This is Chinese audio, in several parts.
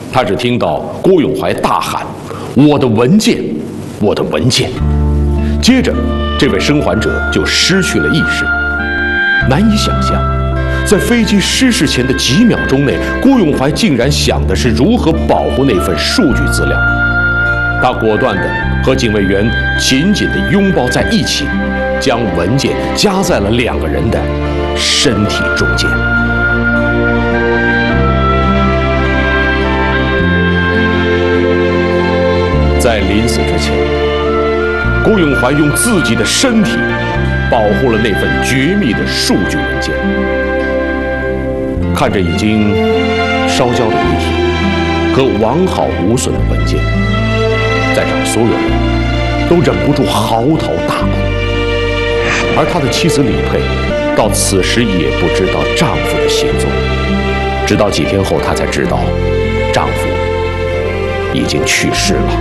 他只听到郭永怀大喊：“我的文件，我的文件！”接着，这位生还者就失去了意识。难以想象，在飞机失事前的几秒钟内，郭永怀竟然想的是如何保护那份数据资料。他果断地和警卫员紧紧地拥抱在一起，将文件夹在了2个人的身体中间。在临死之前，郭永怀用自己的身体保护了那份绝密的数据文件。看着已经烧焦的遗体和完好无损的文件，在场所有人都忍不住嚎啕大哭。而他的妻子李佩到此时也不知道丈夫的行踪，直到几天后她才知道丈夫已经去世了。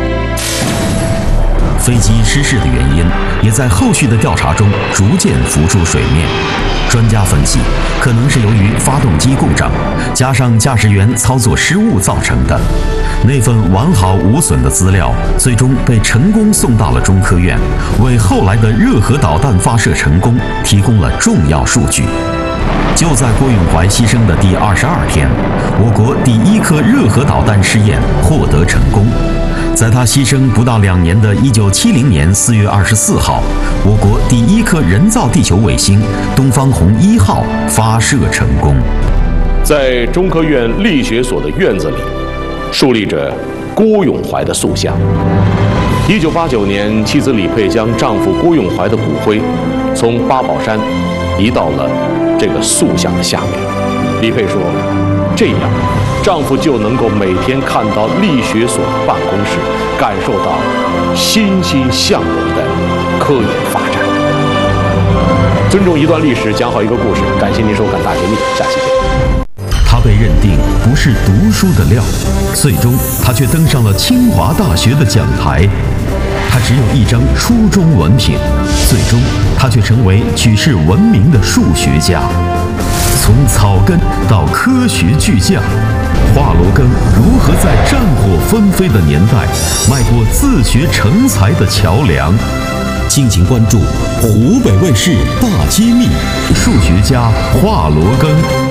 飞机失事的原因也在后续的调查中逐渐浮出水面。专家分析，可能是由于发动机故障，加上驾驶员操作失误造成的。那份完好无损的资料，最终被成功送到了中科院，为后来的热核导弹发射成功提供了重要数据。就在郭永怀牺牲的第22天，我国第1颗热核导弹试验获得成功。在他牺牲不到2年的1970年4月24号，我国第1颗人造地球卫星东方红1号发射成功。 在中科院力学所的院子里，竖立着郭永怀的塑像。1989年，妻子李佩将丈夫郭永怀的骨灰从八宝山移到了这个塑像的下面。李佩说，这样丈夫就能够每天看到力学所的办公室，感受到欣欣向荣的科研发展。尊重一段历史，讲好一个故事。感谢您收看《大揭秘》，下期见。 他被认定不是读书的料，最终他却登上了清华大学的讲台。他只有一张初中文凭，最终他却成为举世闻名的数学家。从草根到科学巨匠，华罗庚如何在战火纷飞的年代迈过自学成才的桥梁？敬请关注湖北卫视大揭秘，数学家华罗庚。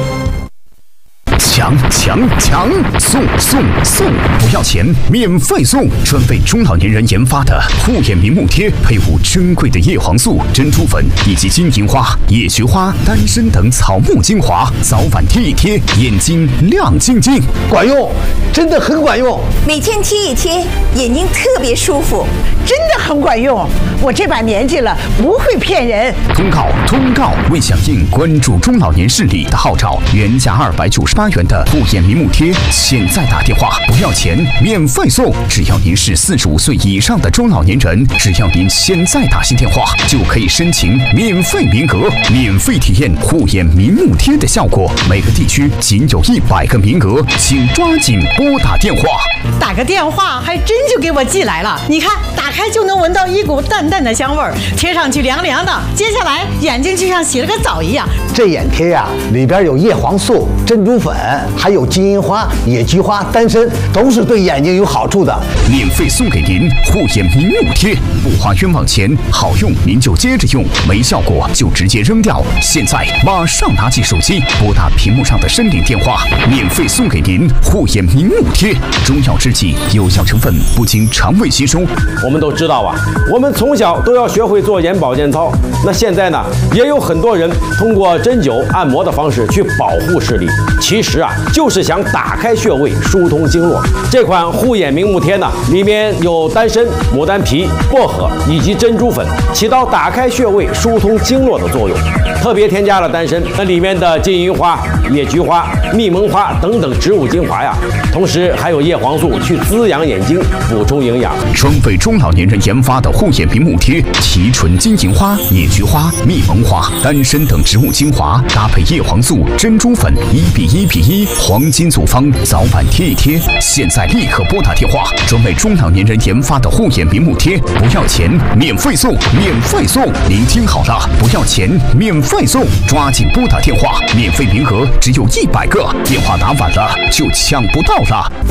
送！不要钱，免费送！专为中老年人研发的护眼明目贴，配伍珍贵的叶黄素、珍珠粉以及金银花、野菊花、丹参等草木精华，早晚贴一贴，眼睛亮晶晶， 管用，真的很管用。 每天贴一贴，眼睛特别舒服， 真的很管用。我这把年纪了，不会骗人。 通告！为响应关注中老年视力的号召，原价298元的护眼明目贴，现在打电话不要钱，免费送！只要您是45岁以上的中老年人，只要您现在打新电话，就可以申请免费名额，免费体验护眼明目贴的效果。每个地区仅有100个名额，请抓紧拨打电话。 打个电话还真就给我寄来了，你看，打开就能闻到一股淡淡的香味儿，贴上去凉凉的，接下来眼睛就像洗了个澡一样。 这眼贴呀，里边有叶黄素、珍珠粉，还有金银花、野菊花、丹参，都是对眼睛有好处的。 免费送给您护眼明目贴，不花冤枉钱，好用您就接着用，没效果就直接扔掉。现在马上拿起手机，拨打屏幕上的申领电话，免费送给您护眼明目贴。中药制剂，有效成分不经肠胃吸收。 我们都知道啊，我们从小都要学会做眼保健操。那现在呢，也有很多人通过针灸、按摩的方式去保护视力，其实啊，就是想打开穴位，疏通经络。这款护眼明目贴呢，里面有丹参、牡丹皮、薄荷以及珍珠粉，起到打开穴位、疏通经络的作用。特别添加了丹参，那里面的金银花、野菊花、蜜蒙花等等植物精华呀，同时还有叶黄素去滋养眼睛，补充营养。 专为中老年人研发的护眼明目贴，提纯金银花、野菊花、蜜蒙花、丹参等植物精华，搭配叶黄素、珍珠粉1:1:1，黄金组方，早晚贴一贴。现在立刻拨打电话，专为中老年人研发的护眼明目贴，不要钱，免费送，免费送！您听好了，不要钱，免费送！抓紧拨打电话，免费名额只有100个，电话打晚了就抢不到了。